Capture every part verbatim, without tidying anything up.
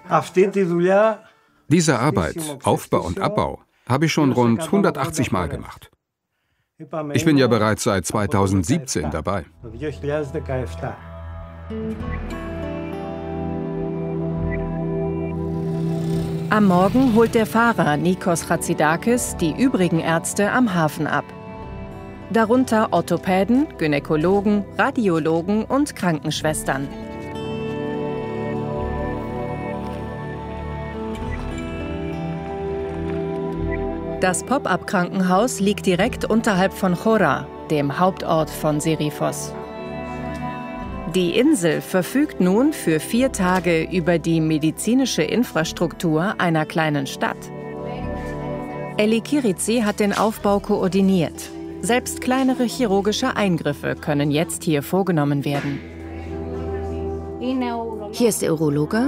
Diese Arbeit, Aufbau und Abbau, habe ich schon rund hundertachtzig Mal gemacht. Ich bin ja bereits seit zweitausendsiebzehn dabei. Am Morgen holt der Fahrer Nikos Chatzidakis die übrigen Ärzte am Hafen ab. Darunter Orthopäden, Gynäkologen, Radiologen und Krankenschwestern. Das Pop-up-Krankenhaus liegt direkt unterhalb von Chora, dem Hauptort von Seriphos. Die Insel verfügt nun für vier Tage über die medizinische Infrastruktur einer kleinen Stadt. Eli Kirizi hat den Aufbau koordiniert. Selbst kleinere chirurgische Eingriffe können jetzt hier vorgenommen werden. Hier ist der Urologe.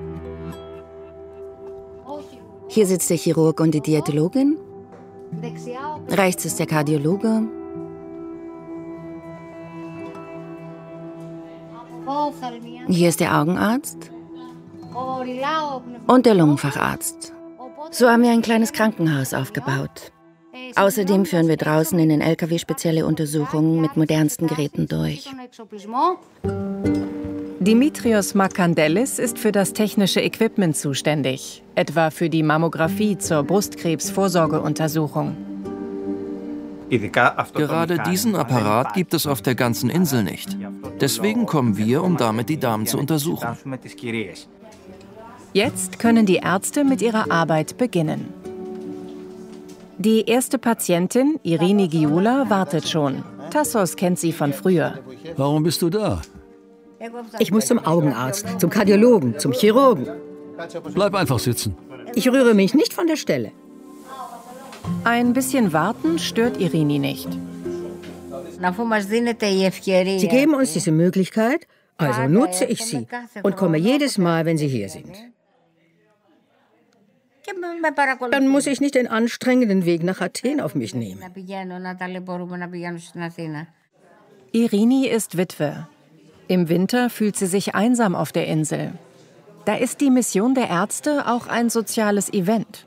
Hier sitzt der Chirurg und die Diätologin. Rechts ist der Kardiologe. Hier ist der Augenarzt und der Lungenfacharzt. So haben wir ein kleines Krankenhaus aufgebaut. Außerdem führen wir draußen in den L K W spezielle Untersuchungen mit modernsten Geräten durch. Dimitrios Makandelis ist für das technische Equipment zuständig, etwa für die Mammographie zur Brustkrebsvorsorgeuntersuchung. Gerade diesen Apparat gibt es auf der ganzen Insel nicht. Deswegen kommen wir, um damit die Damen zu untersuchen. Jetzt können die Ärzte mit ihrer Arbeit beginnen. Die erste Patientin, Irini Giula, wartet schon. Tassos kennt sie von früher. Warum bist du da? Ich muss zum Augenarzt, zum Kardiologen, zum Chirurgen. Bleib einfach sitzen. Ich rühre mich nicht von der Stelle. Ein bisschen warten stört Irini nicht. Sie geben uns diese Möglichkeit, also nutze ich sie und komme jedes Mal, wenn Sie hier sind. Dann muss ich nicht den anstrengenden Weg nach Athen auf mich nehmen. Irini ist Witwe. Im Winter fühlt sie sich einsam auf der Insel. Da ist die Mission der Ärzte auch ein soziales Event.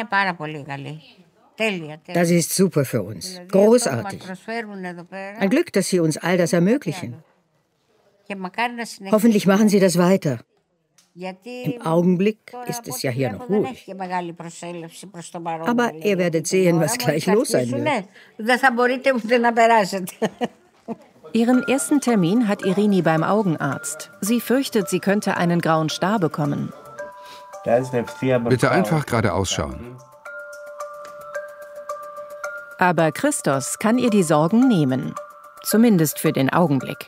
Das ist super für uns. Großartig. Ein Glück, dass Sie uns all das ermöglichen. Hoffentlich machen Sie das weiter. Im Augenblick ist es ja hier noch ruhig. Aber ihr werdet sehen, was gleich los sein wird. Ihren ersten Termin hat Irini beim Augenarzt. Sie fürchtet, sie könnte einen grauen Star bekommen. Bitte einfach geradeaus schauen. Aber Christos kann ihr die Sorgen nehmen. Zumindest für den Augenblick.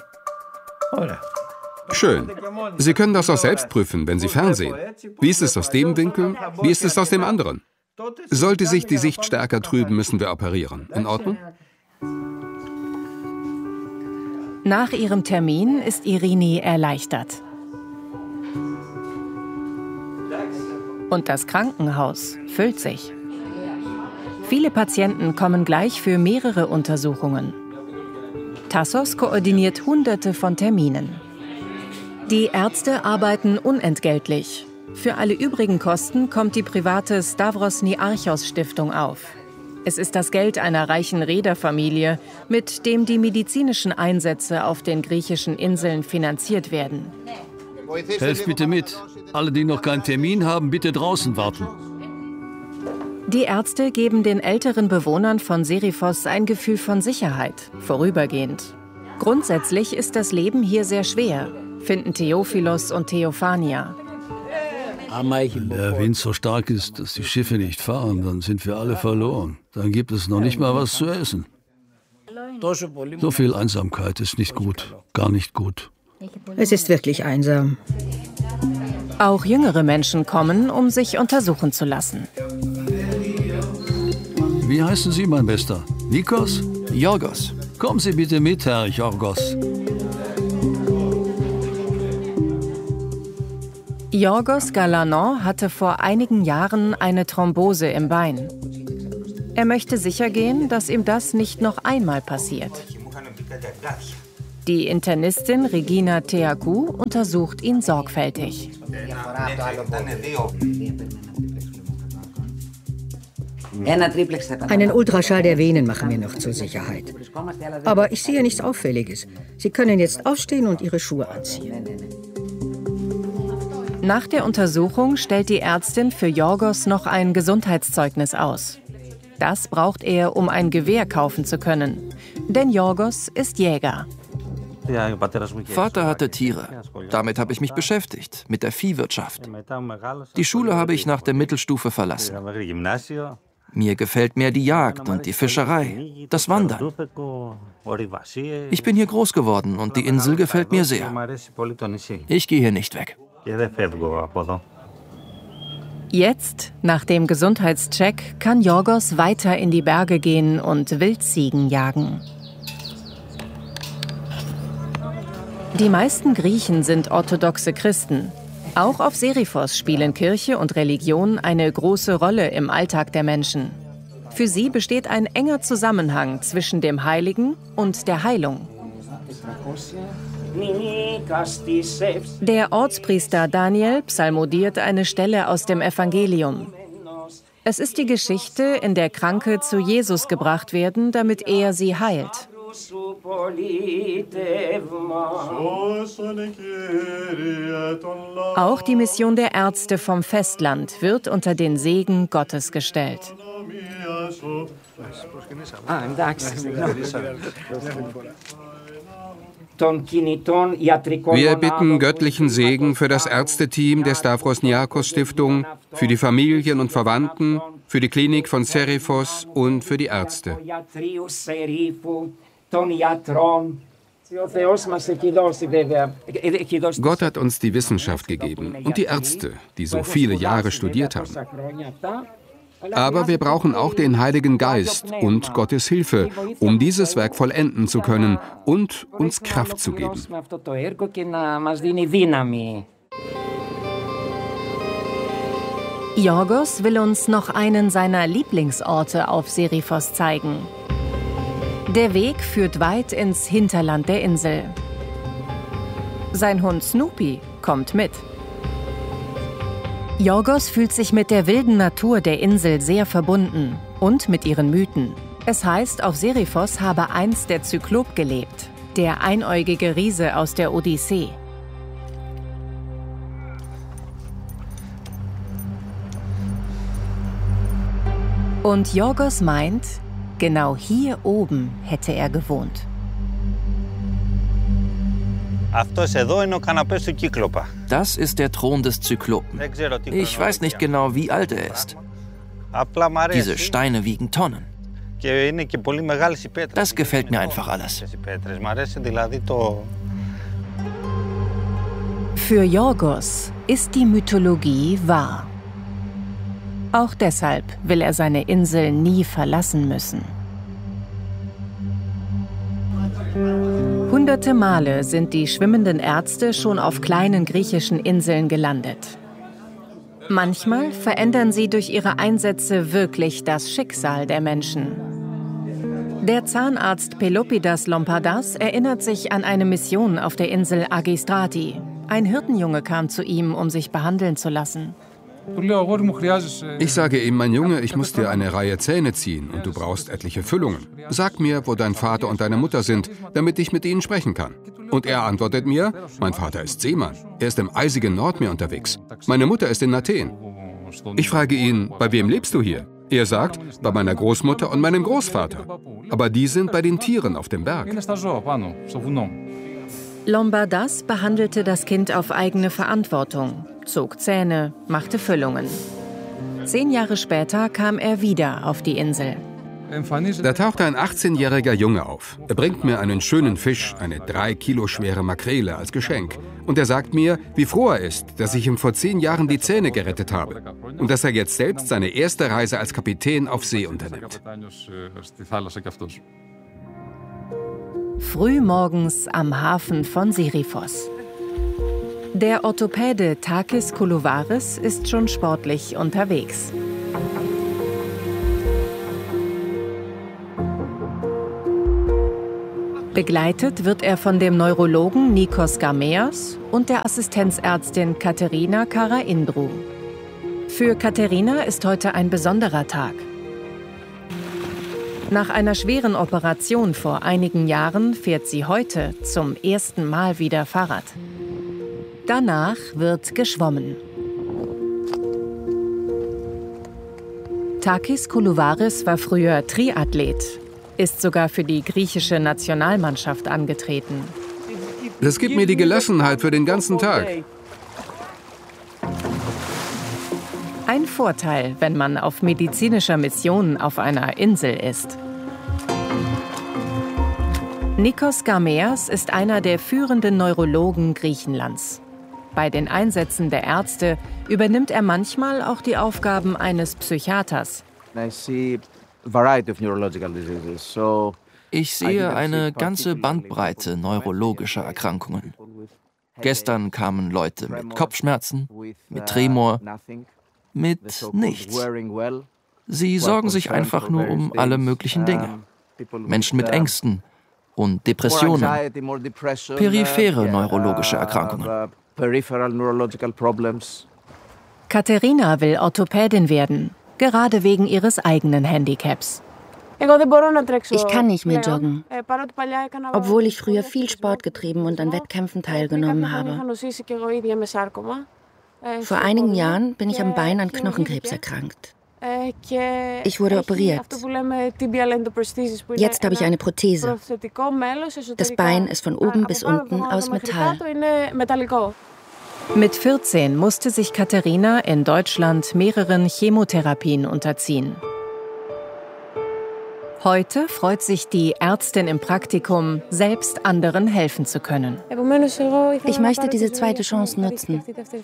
Schön. Sie können das auch selbst prüfen, wenn Sie fernsehen. Wie ist es aus dem Winkel? Wie ist es aus dem anderen? Sollte sich die Sicht stärker trüben, müssen wir operieren. In Ordnung? Nach ihrem Termin ist Irini erleichtert. Und das Krankenhaus füllt sich. Viele Patienten kommen gleich für mehrere Untersuchungen. Tassos koordiniert Hunderte von Terminen. Die Ärzte arbeiten unentgeltlich. Für alle übrigen Kosten kommt die private Stavros Niarchos Stiftung auf. Es ist das Geld einer reichen Reederfamilie, mit dem die medizinischen Einsätze auf den griechischen Inseln finanziert werden. Helft bitte mit. Alle, die noch keinen Termin haben, bitte draußen warten. Die Ärzte geben den älteren Bewohnern von Seriphos ein Gefühl von Sicherheit, vorübergehend. Grundsätzlich ist das Leben hier sehr schwer, finden Theophilos und Theophania. Wenn der Wind so stark ist, dass die Schiffe nicht fahren, dann sind wir alle verloren. Dann gibt es noch nicht mal was zu essen. So viel Einsamkeit ist nicht gut, gar nicht gut. Es ist wirklich einsam. Auch jüngere Menschen kommen, um sich untersuchen zu lassen. Wie heißen Sie, mein Bester? Nikos? Yorgos. Kommen Sie bitte mit, Herr Yorgos. Yorgos Galanon hatte vor einigen Jahren eine Thrombose im Bein. Er möchte sicher gehen, dass ihm das nicht noch einmal passiert. Die Internistin Regina Theakou untersucht ihn sorgfältig. Einen Ultraschall der Venen machen wir noch zur Sicherheit. Aber ich sehe nichts Auffälliges. Sie können jetzt aufstehen und Ihre Schuhe anziehen. Nach der Untersuchung stellt die Ärztin für Yorgos noch ein Gesundheitszeugnis aus. Das braucht er, um ein Gewehr kaufen zu können. Denn Yorgos ist Jäger. Vater hatte Tiere. Damit habe ich mich beschäftigt, mit der Viehwirtschaft. Die Schule habe ich nach der Mittelstufe verlassen. Mir gefällt mehr die Jagd und die Fischerei, das Wandern. Ich bin hier groß geworden und die Insel gefällt mir sehr. Ich gehe hier nicht weg. Jetzt, nach dem Gesundheitscheck, kann Yorgos weiter in die Berge gehen und Wildziegen jagen. Die meisten Griechen sind orthodoxe Christen. Auch auf Seriphos spielen Kirche und Religion eine große Rolle im Alltag der Menschen. Für sie besteht ein enger Zusammenhang zwischen dem Heiligen und der Heilung. Der Ortspriester Daniel psalmodiert eine Stelle aus dem Evangelium. Es ist die Geschichte, in der Kranke zu Jesus gebracht werden, damit er sie heilt. Auch die Mission der Ärzte vom Festland wird unter den Segen Gottes gestellt. Wir bitten göttlichen Segen für das Ärzteteam der Stavros Niarchos Stiftung, für die Familien und Verwandten, für die Klinik von Seriphos und für die Ärzte. Gott hat uns die Wissenschaft gegeben und die Ärzte, die so viele Jahre studiert haben. Aber wir brauchen auch den Heiligen Geist und Gottes Hilfe, um dieses Werk vollenden zu können und uns Kraft zu geben. Yorgos will uns noch einen seiner Lieblingsorte auf Seriphos zeigen. Der Weg führt weit ins Hinterland der Insel. Sein Hund Snoopy kommt mit. Yorgos fühlt sich mit der wilden Natur der Insel sehr verbunden und mit ihren Mythen. Es heißt, auf Seriphos habe einst der Zyklop gelebt, der einäugige Riese aus der Odyssee. Und Yorgos meint, genau hier oben hätte er gewohnt. Das ist der Thron des Zyklopen. Ich weiß nicht genau, wie alt er ist. Diese Steine wiegen Tonnen. Das gefällt mir einfach alles. Für Yorgos ist die Mythologie wahr. Auch deshalb will er seine Insel nie verlassen müssen. Hunderte Male sind die schwimmenden Ärzte schon auf kleinen griechischen Inseln gelandet. Manchmal verändern sie durch ihre Einsätze wirklich das Schicksal der Menschen. Der Zahnarzt Pelopidas Lompardas erinnert sich an eine Mission auf der Insel Agistrati. Ein Hirtenjunge kam zu ihm, um sich behandeln zu lassen. Ich sage ihm, mein Junge, ich muss dir eine Reihe Zähne ziehen und du brauchst etliche Füllungen. Sag mir, wo dein Vater und deine Mutter sind, damit ich mit ihnen sprechen kann. Und er antwortet mir, mein Vater ist Seemann. Er ist im eisigen Nordmeer unterwegs. Meine Mutter ist in Athen. Ich frage ihn, bei wem lebst du hier? Er sagt, bei meiner Großmutter und meinem Großvater. Aber die sind bei den Tieren auf dem Berg. Lombardas behandelte das Kind auf eigene Verantwortung, zog Zähne, machte Füllungen. Zehn Jahre später kam er wieder auf die Insel. Da taucht ein achtzehnjähriger Junge auf. Er bringt mir einen schönen Fisch, eine drei Kilo schwere Makrele als Geschenk. Und er sagt mir, wie froh er ist, dass ich ihm vor zehn Jahren die Zähne gerettet habe. Und dass er jetzt selbst seine erste Reise als Kapitän auf See unternimmt. Frühmorgens am Hafen von Seriphos. Der Orthopäde Takis Koulouvaris ist schon sportlich unterwegs. Begleitet wird er von dem Neurologen Nikos Gameas und der Assistenzärztin Katerina Karaindrou. Für Katerina ist heute ein besonderer Tag. Nach einer schweren Operation vor einigen Jahren fährt sie heute zum ersten Mal wieder Fahrrad. Danach wird geschwommen. Takis Koulouvaris war früher Triathlet, ist sogar für die griechische Nationalmannschaft angetreten. Das gibt mir die Gelassenheit für den ganzen Tag. Ein Vorteil, wenn man auf medizinischer Mission auf einer Insel ist. Nikos Gameas ist einer der führenden Neurologen Griechenlands. Bei den Einsätzen der Ärzte übernimmt er manchmal auch die Aufgaben eines Psychiaters. Ich sehe eine ganze Bandbreite neurologischer Erkrankungen. Gestern kamen Leute mit Kopfschmerzen, mit Tremor, mit nichts. Sie sorgen sich einfach nur um alle möglichen Dinge. Menschen mit Ängsten und Depressionen, periphere neurologische Erkrankungen. Katerina will Orthopädin werden, gerade wegen ihres eigenen Handicaps. Ich kann nicht mehr joggen, obwohl ich früher viel Sport getrieben und an Wettkämpfen teilgenommen habe. Vor einigen Jahren bin ich am Bein an Knochenkrebs erkrankt. Ich wurde operiert. Jetzt habe ich eine Prothese. Das Bein ist von oben bis unten aus Metall. Mit vierzehn musste sich Katerina in Deutschland mehreren Chemotherapien unterziehen. Heute freut sich die Ärztin im Praktikum, selbst anderen helfen zu können. Ich möchte diese zweite Chance nutzen.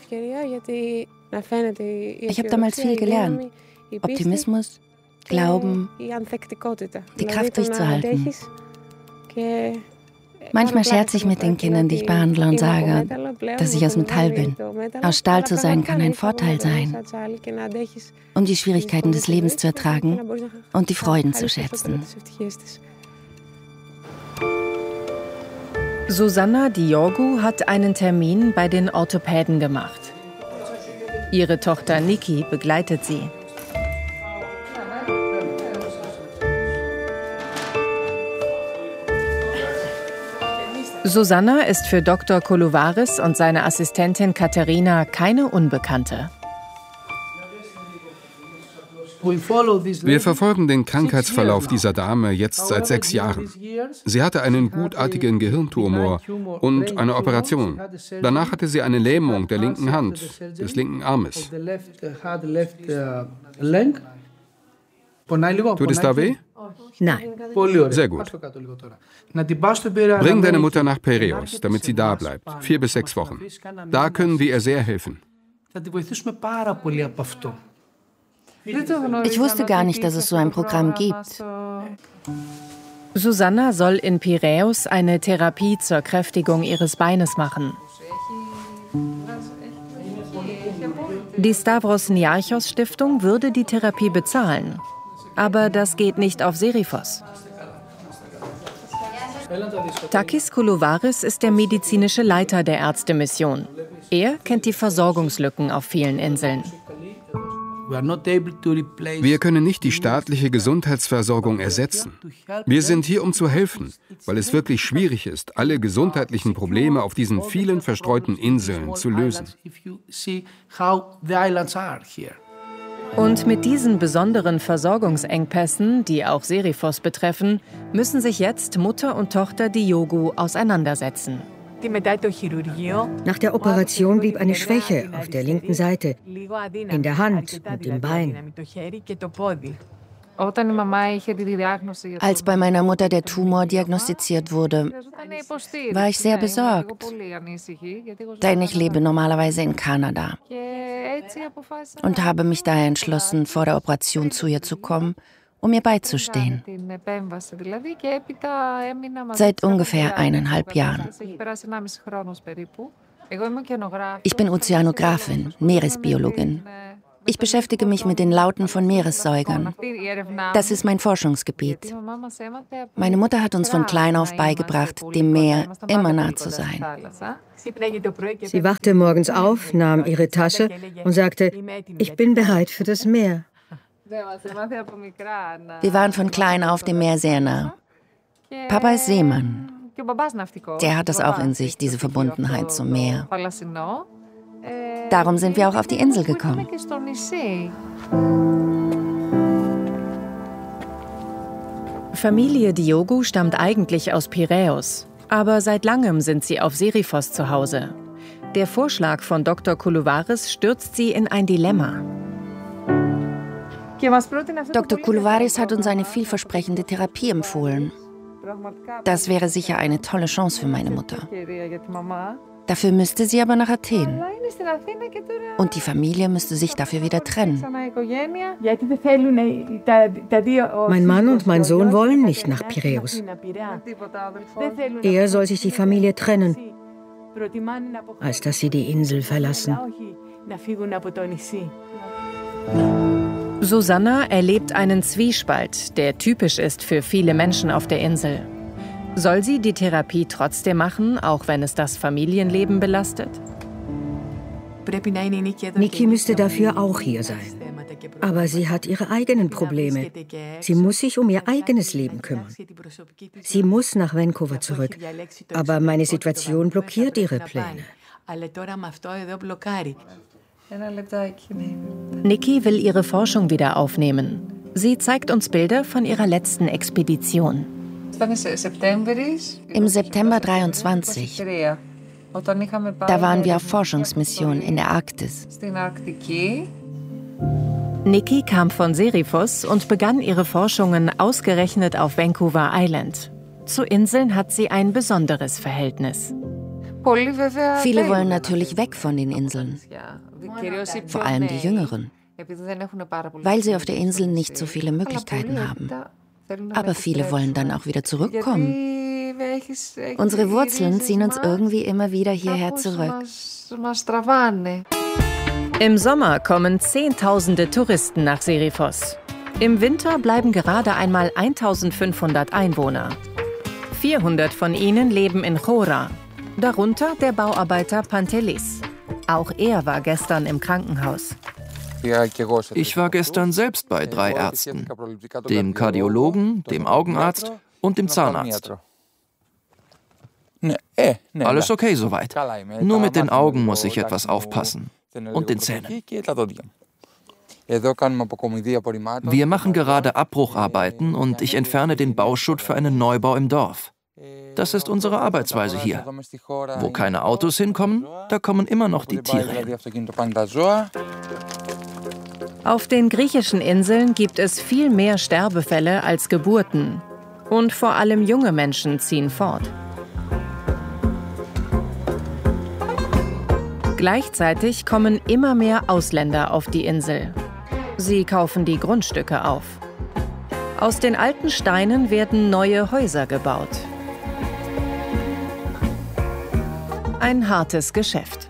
Ich habe damals viel gelernt. Optimismus, Glauben, die Kraft durchzuhalten. Manchmal scherze ich mit den Kindern, die ich behandle, und sage, dass ich aus Metall bin. Aus Stahl zu sein kann ein Vorteil sein, um die Schwierigkeiten des Lebens zu ertragen und die Freuden zu schätzen. Susanna Diogu hat einen Termin bei den Orthopäden gemacht. Ihre Tochter Niki begleitet sie. Susanna ist für Doktor Koulouvaris und seine Assistentin Katerina keine Unbekannte. Wir verfolgen den Krankheitsverlauf dieser Dame jetzt seit sechs Jahren. Sie hatte einen gutartigen Gehirntumor und eine Operation. Danach hatte sie eine Lähmung der linken Hand, des linken Armes. Tut es da weh? Nein. Sehr gut. Bring deine Mutter nach Piräus, damit sie da bleibt. Vier bis sechs Wochen. Da können wir ihr sehr helfen. Ich wusste gar nicht, dass es so ein Programm gibt. Susanna soll in Piräus eine Therapie zur Kräftigung ihres Beines machen. Die Stavros Niarchos Stiftung würde die Therapie bezahlen. Aber das geht nicht auf Seriphos. Takis Koulouvaris ist der medizinische Leiter der Ärztemission. Er kennt die Versorgungslücken auf vielen Inseln. Wir können nicht die staatliche Gesundheitsversorgung ersetzen. Wir sind hier, um zu helfen, weil es wirklich schwierig ist, alle gesundheitlichen Probleme auf diesen vielen verstreuten Inseln zu lösen. Und mit diesen besonderen Versorgungsengpässen, die auch Seriphos betreffen, müssen sich jetzt Mutter und Tochter Diogu auseinandersetzen. Nach der Operation blieb eine Schwäche auf der linken Seite, in der Hand und im Bein. Als bei meiner Mutter der Tumor diagnostiziert wurde, war ich sehr besorgt, denn ich lebe normalerweise in Kanada und habe mich daher entschlossen, vor der Operation zu ihr zu kommen, um ihr beizustehen. Seit ungefähr eineinhalb Jahren. Ich bin Ozeanografin, Meeresbiologin. Ich beschäftige mich mit den Lauten von Meeressäugern. Das ist mein Forschungsgebiet. Meine Mutter hat uns von klein auf beigebracht, dem Meer immer nah zu sein. Sie wachte morgens auf, nahm ihre Tasche und sagte, ich bin bereit für das Meer. Wir waren von klein auf dem Meer sehr nah. Papa ist Seemann. Der hat es auch in sich, diese Verbundenheit zum Meer. Darum sind wir auch auf die Insel gekommen. Familie Diogo stammt eigentlich aus Piräus, aber seit langem sind sie auf Seriphos zu Hause. Der Vorschlag von Doktor Koulouvaris stürzt sie in ein Dilemma. Doktor Koulouvaris hat uns eine vielversprechende Therapie empfohlen. Das wäre sicher eine tolle Chance für meine Mutter. Dafür müsste sie aber nach Athen. Und die Familie müsste sich dafür wieder trennen. Mein Mann und mein Sohn wollen nicht nach Piräus. Er soll sich die Familie trennen, als dass sie die Insel verlassen. Susanna erlebt einen Zwiespalt, der typisch ist für viele Menschen auf der Insel. Soll sie die Therapie trotzdem machen, auch wenn es das Familienleben belastet? Niki müsste dafür auch hier sein. Aber sie hat ihre eigenen Probleme. Sie muss sich um ihr eigenes Leben kümmern. Sie muss nach Vancouver zurück. Aber meine Situation blockiert ihre Pläne. Niki will ihre Forschung wieder aufnehmen. Sie zeigt uns Bilder von ihrer letzten Expedition. Im September dreiundzwanzig. Da waren wir auf Forschungsmission in der Arktis. Niki kam von Seriphos und begann ihre Forschungen ausgerechnet auf Vancouver Island. Zu Inseln hat sie ein besonderes Verhältnis. Viele wollen natürlich weg von den Inseln. Vor allem die Jüngeren. Weil sie auf der Insel nicht so viele Möglichkeiten haben. Aber viele wollen dann auch wieder zurückkommen. Unsere Wurzeln ziehen uns irgendwie immer wieder hierher zurück. Im Sommer kommen Zehntausende Touristen nach Seriphos. Im Winter bleiben gerade einmal eintausendfünfhundert Einwohner. vierhundert von ihnen leben in Chora, darunter der Bauarbeiter Pantelis. Auch er war gestern im Krankenhaus. Ich war gestern selbst bei drei Ärzten, dem Kardiologen, dem Augenarzt und dem Zahnarzt. Alles okay soweit. Nur mit den Augen muss ich etwas aufpassen. Und den Zähnen. Wir machen gerade Abbrucharbeiten und ich entferne den Bauschutt für einen Neubau im Dorf. Das ist unsere Arbeitsweise hier. Wo keine Autos hinkommen, da kommen immer noch die Tiere hin. Auf den griechischen Inseln gibt es viel mehr Sterbefälle als Geburten. Und vor allem junge Menschen ziehen fort. Gleichzeitig kommen immer mehr Ausländer auf die Insel. Sie kaufen die Grundstücke auf. Aus den alten Steinen werden neue Häuser gebaut. Ein hartes Geschäft.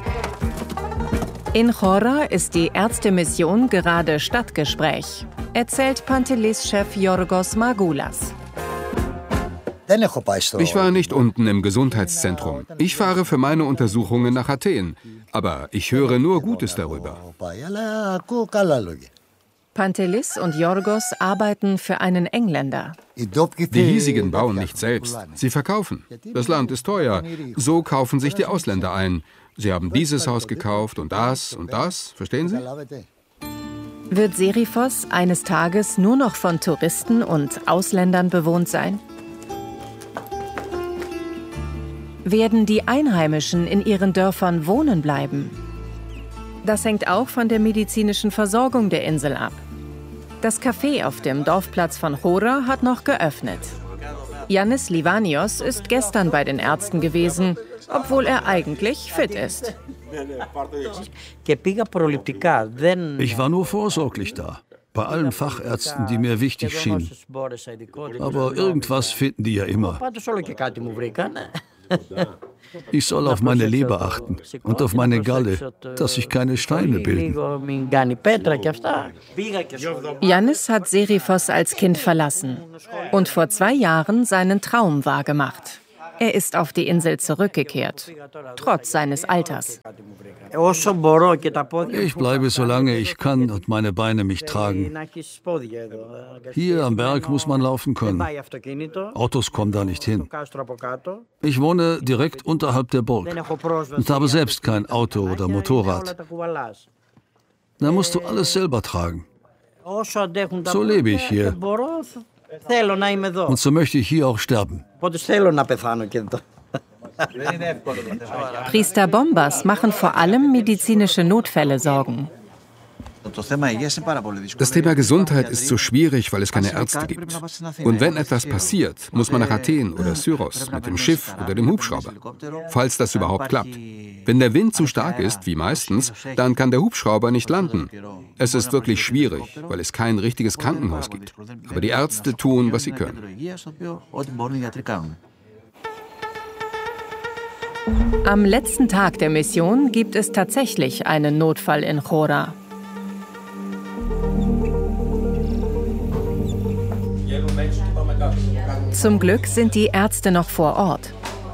In Chora ist die Ärztemission gerade Stadtgespräch, erzählt Pantelis-Chef Yorgos Margoulas. Ich war nicht unten im Gesundheitszentrum. Ich fahre für meine Untersuchungen nach Athen. Aber ich höre nur Gutes darüber. Pantelis und Yorgos arbeiten für einen Engländer. Die hiesigen bauen nicht selbst. Sie verkaufen. Das Land ist teuer. So kaufen sich die Ausländer ein. Sie haben dieses Haus gekauft und das und das. Verstehen Sie? Wird Seriphos eines Tages nur noch von Touristen und Ausländern bewohnt sein? Werden die Einheimischen in ihren Dörfern wohnen bleiben? Das hängt auch von der medizinischen Versorgung der Insel ab. Das Café auf dem Dorfplatz von Chora hat noch geöffnet. Yannis Livanios ist gestern bei den Ärzten gewesen, obwohl er eigentlich fit ist. Ich war nur vorsorglich da, bei allen Fachärzten, die mir wichtig schienen. Aber irgendwas finden die ja immer. Ich soll auf meine Leber achten und auf meine Galle, dass sich keine Steine bilden. Yannis hat Seriphos als Kind verlassen und vor zwei Jahren seinen Traum wahrgemacht. Er ist auf die Insel zurückgekehrt, trotz seines Alters. Ich bleibe, solange ich kann und meine Beine mich tragen. Hier am Berg muss man laufen können. Autos kommen da nicht hin. Ich wohne direkt unterhalb der Burg und habe selbst kein Auto oder Motorrad. Da musst du alles selber tragen. So lebe ich hier. Und so möchte ich hier auch sterben. Priester Bombas machen vor allem medizinische Notfälle Sorgen. Das Thema Gesundheit ist so schwierig, weil es keine Ärzte gibt. Und wenn etwas passiert, muss man nach Athen oder Syros mit dem Schiff oder dem Hubschrauber. Falls das überhaupt klappt. Wenn der Wind zu stark ist, wie meistens, dann kann der Hubschrauber nicht landen. Es ist wirklich schwierig, weil es kein richtiges Krankenhaus gibt. Aber die Ärzte tun, was sie können. Am letzten Tag der Mission gibt es tatsächlich einen Notfall in Chora. Zum Glück sind die Ärzte noch vor Ort.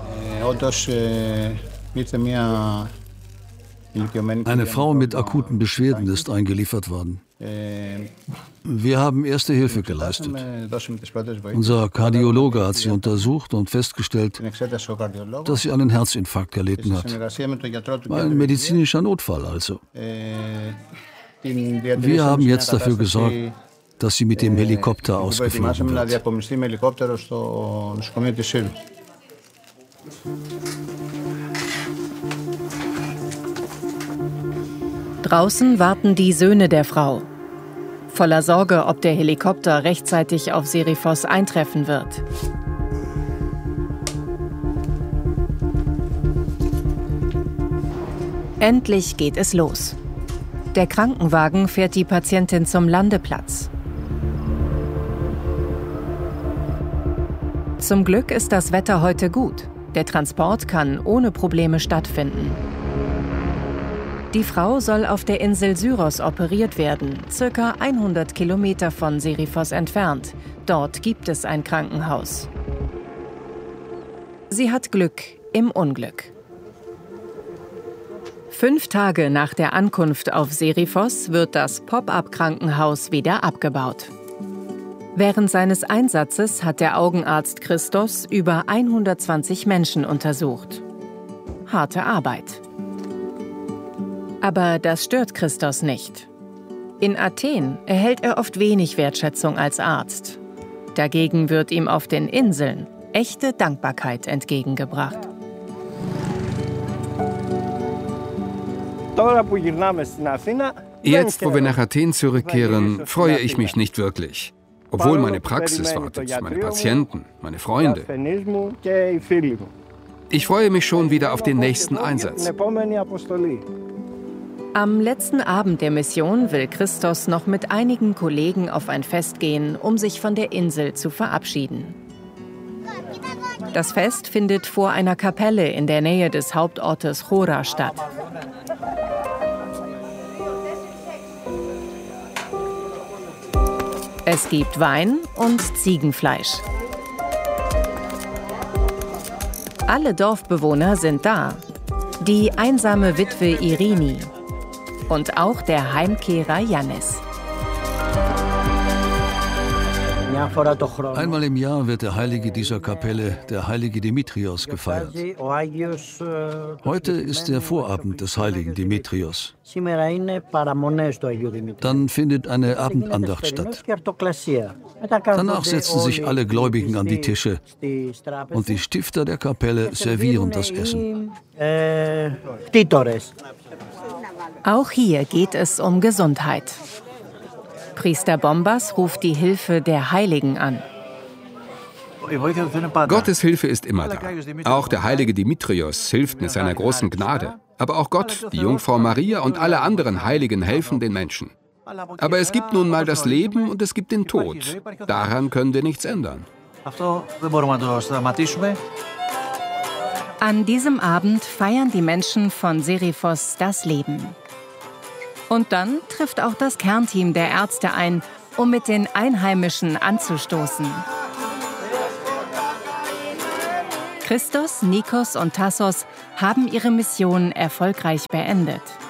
Eine Frau mit akuten Beschwerden ist eingeliefert worden. Wir haben erste Hilfe geleistet. Unser Kardiologe hat sie untersucht und festgestellt, dass sie einen Herzinfarkt erlitten hat. Ein medizinischer Notfall also. Wir haben jetzt dafür gesorgt, dass sie mit dem Helikopter ausgeflogen wird. Draußen warten die Söhne der Frau. Voller Sorge, ob der Helikopter rechtzeitig auf Seriphos eintreffen wird. Endlich geht es los. Der Krankenwagen fährt die Patientin zum Landeplatz. Zum Glück ist das Wetter heute gut. Der Transport kann ohne Probleme stattfinden. Die Frau soll auf der Insel Syros operiert werden, circa hundert Kilometer von Seriphos entfernt. Dort gibt es ein Krankenhaus. Sie hat Glück im Unglück. Fünf Tage nach der Ankunft auf Seriphos wird das Pop-up-Krankenhaus wieder abgebaut. Während seines Einsatzes hat der Augenarzt Christos über hundertzwanzig Menschen untersucht. Harte Arbeit. Aber das stört Christos nicht. In Athen erhält er oft wenig Wertschätzung als Arzt. Dagegen wird ihm auf den Inseln echte Dankbarkeit entgegengebracht. Jetzt, wo wir nach Athen zurückkehren, freue ich mich nicht wirklich. Obwohl meine Praxis wartet, meine Patienten, meine Freunde. Ich freue mich schon wieder auf den nächsten Einsatz. Am letzten Abend der Mission will Christos noch mit einigen Kollegen auf ein Fest gehen, um sich von der Insel zu verabschieden. Das Fest findet vor einer Kapelle in der Nähe des Hauptortes Chora statt. Es gibt Wein und Ziegenfleisch. Alle Dorfbewohner sind da. Die einsame Witwe Irini und auch der Heimkehrer Yannis. Einmal im Jahr wird der Heilige dieser Kapelle, der heilige Dimitrios, gefeiert. Heute ist der Vorabend des heiligen Dimitrios. Dann findet eine Abendandacht statt. Danach setzen sich alle Gläubigen an die Tische und die Stifter der Kapelle servieren das Essen. Auch hier geht es um Gesundheit. Priester Bombas ruft die Hilfe der Heiligen an. Gottes Hilfe ist immer da. Auch der heilige Dimitrios hilft mit seiner großen Gnade. Aber auch Gott, die Jungfrau Maria und alle anderen Heiligen helfen den Menschen. Aber es gibt nun mal das Leben und es gibt den Tod. Daran können wir nichts ändern. An diesem Abend feiern die Menschen von Seriphos das Leben. Und dann trifft auch das Kernteam der Ärzte ein, um mit den Einheimischen anzustoßen. Christos, Nikos und Tassos haben ihre Mission erfolgreich beendet.